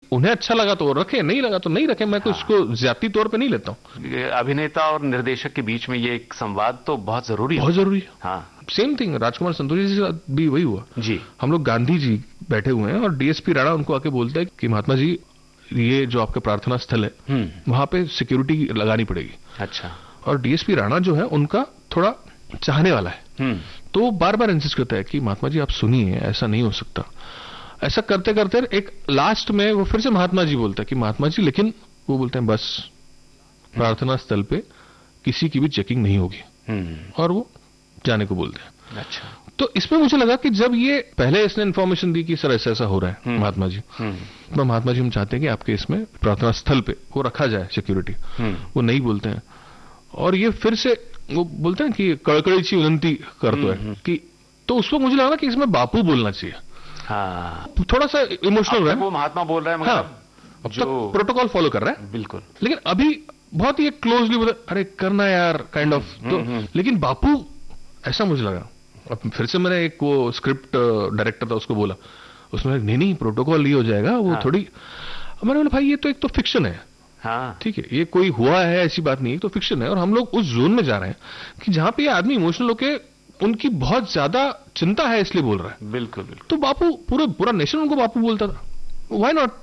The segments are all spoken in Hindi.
उन्हें अच्छा लगा तो वो रखे, नहीं लगा तो नहीं रखे, मैं कुछ इसको ज्यादती तौर पे नहीं लेता हूँ। अभिनेता और निर्देशक के बीच में ये एक संवाद तो बहुत जरूरी है। बहुत जरूरी है। हाँ, सेम थिंग राजकुमार संतोषी जी से भी वही हुआ जी। हम लोग गांधी जी बैठे हुए हैं और डीएसपी राणा उनको आके बोलता है कि महात्मा जी ये जो आपका प्रार्थना स्थल है वहां पे सिक्योरिटी लगानी पड़ेगी। अच्छा। और डीएसपी राणा जो है उनका थोड़ा चाहने वाला है, तो बार बार इंसिस्ट करता है कि महात्मा जी आप सुनिए, ऐसा नहीं हो सकता। ऐसा करते करते एक लास्ट में वो फिर से महात्मा जी बोलता है कि महात्मा जी, लेकिन वो बोलते हैं बस प्रार्थना स्थल पे किसी की भी चेकिंग नहीं होगी, और वो जाने को बोलते हैं। अच्छा। तो इसमें मुझे लगा कि जब ये पहले इसने इन्फॉर्मेशन दी कि सर ऐसा ऐसा हो रहा है महात्मा जी, तो महात्मा जी हम चाहते हैं कि आपके इसमें प्रार्थना स्थल पे वो रखा जाए सिक्योरिटी, वो नहीं बोलते हैं। और ये फिर से वो बोलते हैं कि कड़कड़ी सी विनती करते हैं कि, तो उस वक्त मुझे लगा कि इसमें बापू बोलना चाहिए। हाँ, थोड़ा सा इमोशनल है, वो महात्मा बोल रहा है मगर अब तक प्रोटोकॉल फॉलो कर रहा है बिल्कुल, लेकिन अभी बहुत ही क्लोजली बोला अरे करना यार काइंड ऑफ, तो लेकिन बापू ऐसा मुझे लगा। अब फिर से मैंने एक वो स्क्रिप्ट डायरेक्टर था उसको बोला, उसने नहीं प्रोटोकॉल ये हो जाएगा वो थोड़ी, मैंने बोला भाई ये तो एक तो फिक्शन है। हाँ ठीक है, ये कोई हुआ है ऐसी बात नहीं है, तो फिक्शन है और हम लोग उस जोन में जा रहे हैं कि जहां पे ये आदमी इमोशनल होके उनकी बहुत ज्यादा चिंता है इसलिए बोल रहा है। बिल्कुल बिल्कुल। तो बापू पूरा नेशन उनको बापू बोलता था, व्हाई नॉट।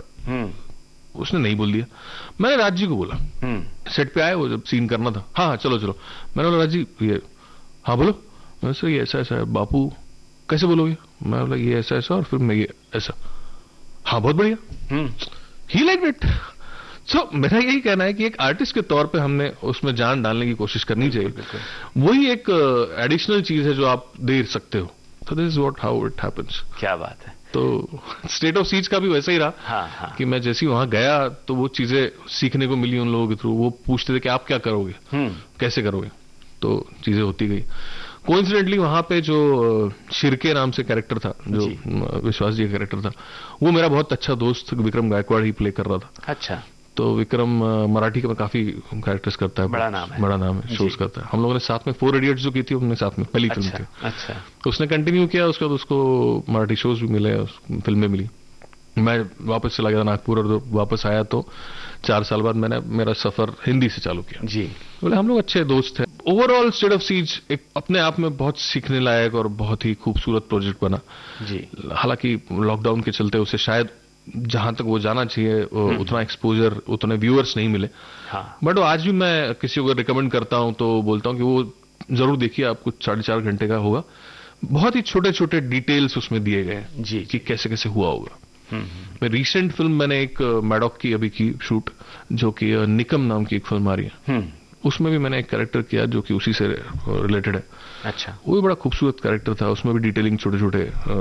उसने नहीं बोल दिया। मैंने राज जी को बोला, सेट पे आए वो जब सीन करना था, हाँ चलो मैंने बोला राज जी ये, हाँ बोलो। मैंने सर ये ऐसा ऐसा है। बापू कैसे बोलोगे? मैं बोला ये ऐसा ऐसा और फिर मैं ये ऐसा, हाँ बहुत बढ़िया, ही लाइक इट। सो मेरा यही कहना है कि एक आर्टिस्ट के तौर पे हमने उसमें जान डालने की कोशिश करनी चाहिए, वही एक एडिशनल चीज है जो आप दे सकते हो। तो this is what how it happens. क्या बात है। तो स्टेट ऑफ सीज का भी वैसा ही रहा कि मैं जैसे ही वहां गया तो वो चीजें सीखने को मिली उन लोगों के थ्रू। वो पूछते थे कि आप क्या करोगे, कैसे करोगे, तो चीजें होती गई। कोइंसिडेंटली वहां पे जो शिरके नाम से कैरेक्टर था, जो विश्वास जी का कैरेक्टर था, वो मेरा बहुत अच्छा दोस्त विक्रम गायकवाड़ ही प्ले कर रहा था। अच्छा। तो विक्रम मराठी का काफी कैरेक्टर्स करता है, बड़ा नाम है, शोज करता है। हम लोगों ने साथ में 4 इडियट्स जो की थी उनने साथ में पहली फिल्म थी। अच्छा। उसने कंटिन्यू किया, उसके बाद उसको मराठी शोज भी मिले, फिल्में मिली। मैं वापस चला गया नागपुर और वापस आया तो 4 साल बाद मैंने मेरा सफर हिंदी से चालू किया। जी। बोले हम लोग अच्छे दोस्त थे। ओवरऑल स्टेट ऑफ सीज एक अपने आप में बहुत सीखने लायक और बहुत ही खूबसूरत प्रोजेक्ट बना। जी। हालांकि लॉकडाउन के चलते उसे शायद जहां तक वो जाना चाहिए उतना एक्सपोजर, उतने व्यूअर्स नहीं मिले। बट आज भी मैं किसी को रिकमेंड करता हूं तो बोलता हूं कि वो जरूर देखिए, आपको 4.5 घंटे का होगा। बहुत ही छोटे छोटे डिटेल्स उसमें दिए गए हैं जी, कि कैसे कैसे हुआ होगा। मैं रिसेंट फिल्म मैंने एक मैडॉक की अभी की शूट, जो कि निकम नाम की एक फिल्म आ रही है, उसमें भी मैंने एक कैरेक्टर किया जो कि उसी से रिलेटेड है। अच्छा। वो भी बड़ा खूबसूरत कैरेक्टर था, उसमें भी डिटेलिंग छोटे छोटे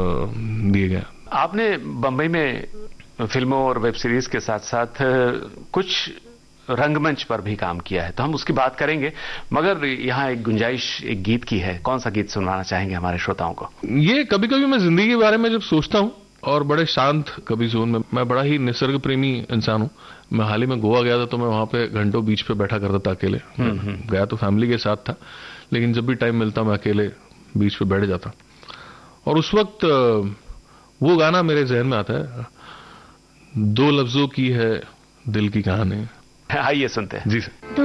दिए गए। आपने बंबई में फिल्मों और वेब सीरीज के साथ साथ कुछ रंगमंच पर भी काम किया है, तो हम उसकी बात करेंगे, मगर यहाँ एक गुंजाइश एक गीत की है। कौन सा गीत सुनवाना चाहेंगे हमारे श्रोताओं को? ये कभी कभी मैं जिंदगी के बारे में जब सोचता हूँ और बड़े शांत कभी जोन में, मैं बड़ा ही निसर्ग प्रेमी इंसान हूँ। मैं हाल ही में गोवा गया था तो मैं वहां पे घंटों बीच पे बैठा करता था अकेले। गया तो फैमिली के साथ था, लेकिन जब भी टाइम मिलता मैं अकेले बीच पे बैठ जाता। और उस वक्त वो गाना मेरे जहन में आता है, 2 लफ्जों की है दिल की कहानी। आइए सुनते हैं। जी सर।